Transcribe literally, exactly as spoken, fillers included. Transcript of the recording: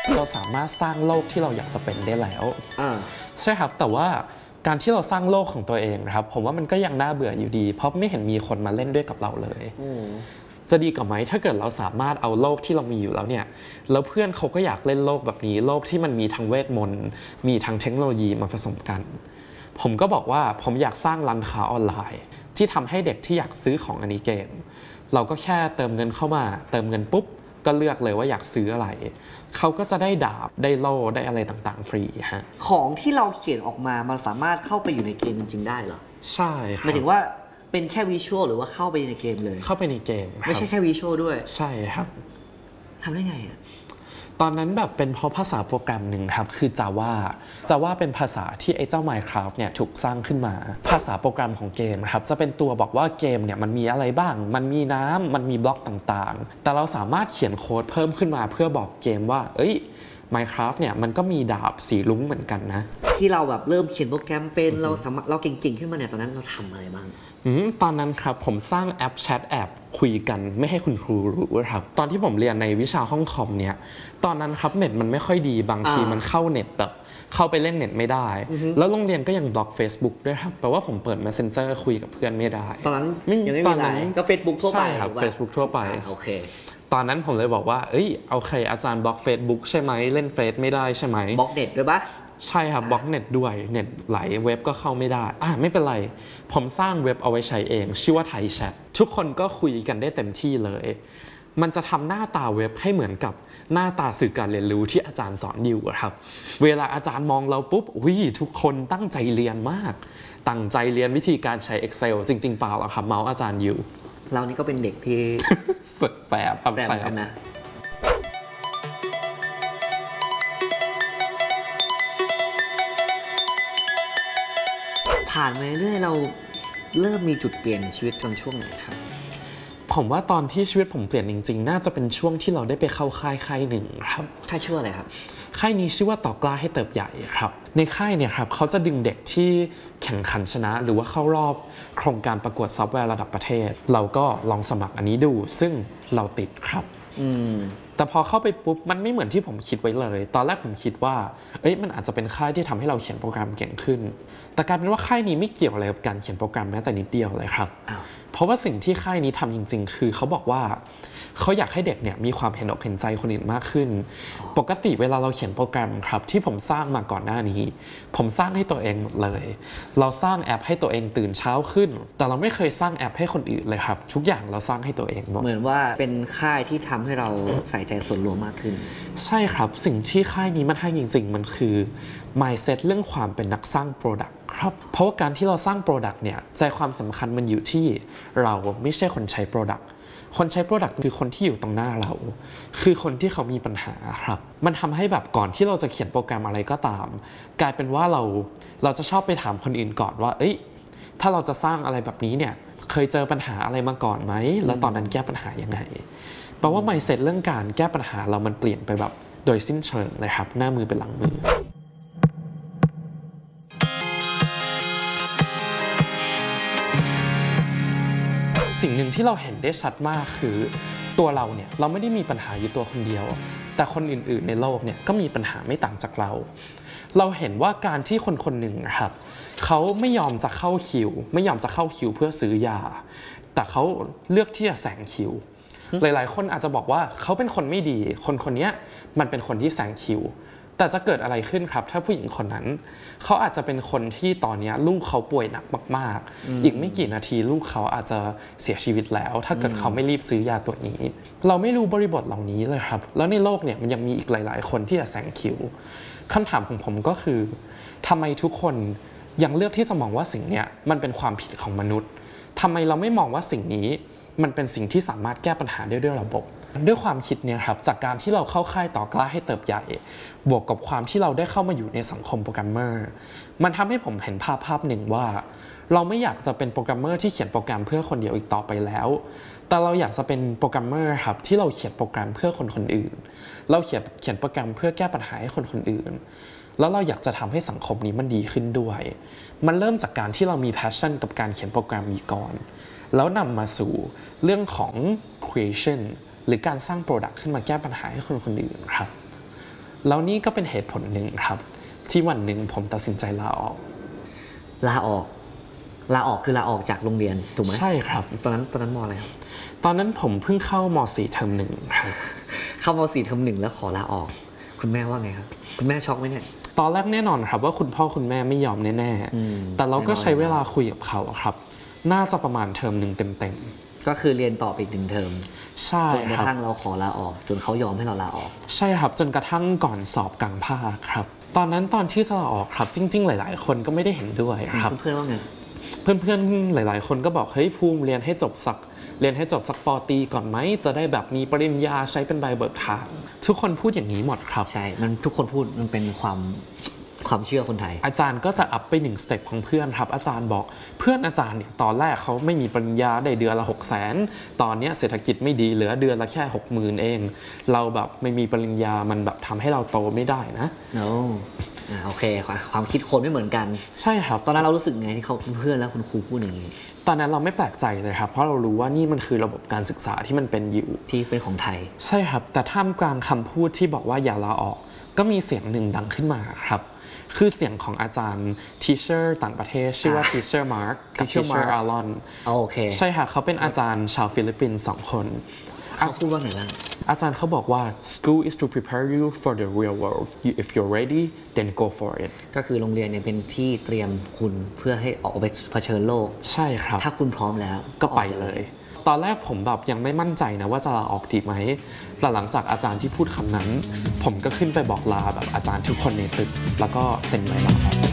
เราสามารถสร้างโลกที่เราอยากจะเป็นได้แล้วใช่ครับแต่ว่าการที่เราสร้างโลกของตัวเองนะครับผมว่ามันก็ยังน่าเบื่ออยู่ดีเพราะไม่เห็นมีคนมาเล่นด้วยกับเราเลยจะดีกว่าไหมถ้าเกิดเราสามารถเอาโลกที่เรามีอยู่แล้วเนี่ยแล้วเพื่อนเขาก็อยากเล่นโลกแบบนี้โลกที่มันมีทั้งเวทมนต์มีทั้งเทคโนโลยีมาผสมกันผมก็บอกว่าผมอยากสร้างร้านค้าออนไลน์ที่ทำให้เด็กที่อยากซื้อของอันนี้เกมเราก็แค่เติมเงินเข้ามาเติมเงินปุ๊บก็เลือกเลยว่าอยากซื้ออะไรเขาก็จะได้ดาบได้โล่ได้อะไรต่างๆฟรีฮะของที่เราเขียนออกมามันสามารถเข้าไปอยู่ในเกมจริงๆได้เหรอใช่ครับหมายถึงว่าเป็นแค่วิชวลหรือว่าเข้าไปในเกมเลยเข้าไปในเกมไม่ใช่แค่วิชวลด้วยใช่ครับทำได้ไงอ่ะตอนนั้นแบบเป็นเพราะภาษาโปรแกรมหนึ่งครับคือ Java Java เป็นภาษาที่ไอ้เจ้า Minecraft เนี่ยถูกสร้างขึ้นมาภาษาโปรแกรมของเกมครับจะเป็นตัวบอกว่าเกมเนี่ยมันมีอะไรบ้างมันมีน้ำมันมีบล็อกต่างๆแต่เราสามารถเขียนโค้ดเพิ่มขึ้นมาเพื่อบอกเกมว่าเอ้ย Minecraft เนี่ยมันก็มีดาบสีลุ้งเหมือนกันนะที่เราแบบเริ่มเขียนโปรแกรมเป็นเราสามารถเราเก่งๆขึ้นมาเนี่ยตอนนั้นเราทำอะไรบ้างตอนนั้นครับผมสร้างแอปแชทแอปคุยกันไม่ให้คุณครูรู้ครับตอนที่ผมเรียนในวิชาห้องคอมเนี่ยตอนนั้นครับเน็ตมันไม่ค่อยดีบางทีมันเข้าเน็ตแบบเข้าไปเล่นเน็ตไม่ได้แล้วโรงเรียนก็ยังบล็อก Facebook ด้วยครับแปลว่าผมเปิด Messenger คุยกับเพื่อนไม่ได้ตอนนั้นยังไม่มีไลน์ก็ Facebook ทั่วไปใช่ครับ Facebook ทั่วไปโอเคตอนนั้นผมเลยบอกว่าเอ้ยโอเคอาจารย์บล็อก Facebook ใช่ไหมเล่นเฟซไม่ได้ใช่ไหมบล็อกเน็ตด้วยปะใช่ครับบล็อกเน็ตด้วยเน็ตไหลเว็บก็เข้าไม่ได้อ่ะไม่เป็นไรผมสร้างเว็บเอาไว้ใช้เองชื่อว่าไทยแชททุกคนก็คุยกันได้เต็มที่เลยมันจะทำหน้าตาเว็บให้เหมือนกับหน้าตาสื่อการเรียนรู้ที่อาจารย์สอนอยู่ครับเวลาอาจารย์มองเราปุ๊บวิทุกคนตั้งใจเรียนมากตั้งใจเรียนวิธีการใช้ Excel จริงๆเปล่าหรอกครับเมาส์อาจารย์อยู่เรานี่ก็เป็นเด็กที่สุดแสบครับแสบกันนะผ่านมาเรื่อยเราเริ่มมีจุดเปลี่ยนชีวิตตอนช่วงไหนครับผมว่าตอนที่ชีวิตผมเปลี่ยนจริงๆน่าจะเป็นช่วงที่เราได้ไปเข้าค่ายค่ายหนึ่งครับค่ายชื่ออะไรครับค่ายนี้ชื่อว่าต่อกล้าให้เติบใหญ่ครับในค่ายเนี่ยครับเขาจะดึงเด็กที่แข่งขันชนะหรือว่าเข้ารอบโครงการประกวดซอฟต์แวร์ระดับประเทศเราก็ลองสมัครอันนี้ดูซึ่งเราติดครับแต่พอเข้าไปปุ๊บมันไม่เหมือนที่ผมคิดไว้เลยตอนแรกผมคิดว่าเอ้ยมันอาจจะเป็นค่ายที่ทำให้เราเขียนโปรแกรมเก่งขึ้นแต่กลายเป็นว่าค่ายนี้ไม่เกี่ยวอะไรกับการเขียนโปรแกรมแม้แต่นิดเดียวเลยครับเพราะว่าสิ่งที่ค่ายนี้ทำจริงๆคือเขาบอกว่าเขาอยากให้เด็กเนี่ยมีความเห็นอกเห็นใจคนอื่นมากขึ้นปกติเวลาเราเขียนโปรแกรมครับที่ผมสร้างมาก่อนหน้านี้ผมสร้างให้ตัวเองหมดเลยเราสร้างแอปให้ตัวเองตื่นเช้าขึ้นแต่เราไม่เคยสร้างแอปให้คนอื่นเลยครับทุกอย่างเราสร้างให้ตัวเองหมดเหมือนว่าเป็นค่ายที่ทำให้เราใส่ใจส่วนรวมมากขึ้นใช่ครับสิ่งที่ค่ายนี้มันให้จริงๆมันคือ mindset เรื่องความเป็นนักสร้าง product ครับเพราะว่าการที่เราสร้าง product เนี่ยใจความสำคัญมันอยู่ที่เราไม่ใช่คนใช้ productคนใช้ Product คือคนที่อยู่ตรงหน้าเราคือคนที่เขามีปัญหาครับมันทำให้แบบก่อนที่เราจะเขียนโปรแกรมอะไรก็ตามกลายเป็นว่าเราเราจะชอบไปถามคนอื่นก่อนว่าเอ้ยถ้าเราจะสร้างอะไรแบบนี้เนี่ยเคยเจอปัญหาอะไรมาก่อนไหมแล้วตอนนั้นแก้ปัญหายังไงแปลว่า mindset เรื่องการแก้ปัญหาเรามันเปลี่ยนไปแบบโดยสิ้นเชิงเลยครับหน้ามือเป็นหลังมือสิ่งหนึ่งที่เราเห็นได้ชัดมากคือตัวเราเนี่ยเราไม่ได้มีปัญหาอยู่ตัวคนเดียวแต่คนอื่นๆในโลกเนี่ยก็มีปัญหาไม่ต่างจากเราเราเห็นว่าการที่คนคนหนึ่งครับเขาไม่ยอมจะเข้าคิวไม่ยอมจะเข้าคิวเพื่อซื้อยาแต่เขาเลือกที่จะแซงคิวหลายๆคนอาจจะบอกว่าเขาเป็นคนไม่ดีคนคนนี้มันเป็นคนที่แซงคิวแต่จะเกิดอะไรขึ้นครับถ้าผู้หญิงคนนั้นเขาอาจจะเป็นคนที่ตอนนี้ลูกเขาป่วยหนักมากๆอีกไม่กี่นาทีลูกเขาอาจจะเสียชีวิตแล้วถ้าเกิดเขาไม่รีบซื้อยาตัวนี้เราไม่รู้บริบทเหล่านี้เลยครับแล้วในโลกเนี่ยมันยังมีอีกหลายๆคนที่จะแซงคิวคำถามของผมก็คือทำไมทุกคนยังเลือกที่จะมองว่าสิ่งนี้มันเป็นความผิดของมนุษย์ทำไมเราไม่มองว่าสิ่งนี้มันเป็นสิ่งที่สามารถแก้ปัญหาได้ด้วยระบบด้วยความคิดเนี่ยครับจากการที่เราเข้าค่ายต่อกล้าให้เติบใหญ่บวกกับความที่เราได้เข้ามาอยู่ในสังคมโปรแกรมเมอร์มันทำให้ผมเห็นภาพภาพหนึ่งว่าเราไม่อยากจะเป็นโปรแกรมเมอร์ที่เขียนโปรแกรมเพื่อคนเดียวอีกต่อไปแล้วแต่เราอยากจะเป็นโปรแกรมเมอร์ครับที่เราเขียนโปรแกรมเพื่อคนคนอื่นเราเขียนเขียนโปรแกรมเพื่อแก้ปัญหาให้คนคนอื่นแล้วเราอยากจะทำให้สังคมนี้มันดีขึ้นด้วยมันเริ่มจากการที่เรามี passion กับการเขียนโปรแกรมนี้ก่อนแล้วนำมาสู่เรื่องของ creation หรือการสร้าง Product ขึ้นมาแก้ปัญหาให้คนคนอื่นครับแล้วนี่ก็เป็นเหตุผลหนึ่งครับที่วันหนึ่งผมตัดสินใจลาออกลาออกลาออกคือลาออกจากโรงเรียนถูกไหมใช่ครับตอนนั้นตอนนั้นม.อะไรครับตอนนั้นผมเพิ่งเข้าม สี่ เทอมหนึ่งครับเข้าม สี่ เทอมหนึ่งแล้วขอลาออกคุณแม่ว่าไงครับคุณแม่ช็อกไหมเนี่ยตอนแรกแน่นอนครับว่าคุณพ่อคุณแม่ไม่ยอมแน่ๆแต่เราก็ใช้เวลาคุยกับเขาครับน่าจะประมาณเทอมหนึ่งเต็มๆก็คือเรียนต่อไปอีกหนึ่งเทอมใช่จนกระทั่งเราขอลาออกจนเขายอมให้เราลาออกใช่ครับจนกระทั่งก่อนสอบกลางภาคครับตอนนั้นตอนที่จะลาออกครับจริงๆหลายๆคนก็ไม่ได้เห็นด้วยครับเพื่อนๆว่าไงเพื่อนๆหลายๆคนก็บอกเฮ้ยภูมิเรียนให้จบสักเรียนให้จบสักป.ตรีก่อนไหมจะได้แบบมีปริญญาใช้เป็นใบเบิกทางทุกคนพูดอย่างนี้หมดครับใช่มันทุกคนพูดมันเป็นความความเชื่อคนไทยอาจารย์ก็จะอัพไปหนึ่งสเต็ปของเพื่อนครับอาจารย์บอกเพื่อนอาจารย์เนี่ยตอนแรกเขาไม่มีปริญญาได้เดือนละหกแสนตอนนี้เศรษฐกิจไม่ดีเหลือเดือนละแค่หกหมื่นเองเราแบบไม่มีปริญญามันแบบทำให้เราโตไม่ได้นะโอ้โอเคความคิดคนไม่เหมือนกันใช่ครับตอนนั้นเรารู้สึกไงที่เขาเพื่อนแล้วคุณครูพูดอย่างนี้ตอนนั้นเราไม่แปลกใจเลยครับเพราะเรารู้ว่านี่มันคือระบบการศึกษาที่มันเป็นอยู่ที่เป็นของไทยใช่ครับแต่ท่ามกลางคำพูดที่บอกว่าอย่าลาออกก็มีเสียงหนึ่งดังขึ้นมาครับคือเสียงของอาจารย์ทีเชอร์ต่างประเทศชื่อว่า Teacher Mark กับ Teacher Alon โอเคใช่ค่ะเขาเป็นอาจารย์ชาวฟิลิปปินส์สองคนเขาพูดว่าไงบ้างอาจารย์เขาบอกว่า school is to prepare you for the real world if you're ready then go for it ก็คือโรงเรียนเนี่ยเป็นที่เตรียมคุณเพื่อให้ออกไปเผชิญโลกใช่ครับถ้าคุณพร้อมแล้วก็ไปเลยตอนแรกผมแบบยังไม่มั่นใจนะว่าจะลาออกดีไหมแต่หลังจากอาจารย์ที่พูดคำนั้นผมก็ขึ้นไปบอกลาแบบอาจารย์ทุกคนในตึกแล้วก็เซ็นใบลาออก